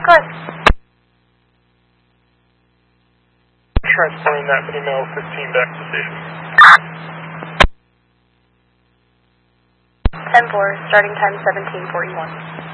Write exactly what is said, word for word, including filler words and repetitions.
Go ahead. Transporting that mini mail fifteen back to station. ten four, starting time seventeen forty-one.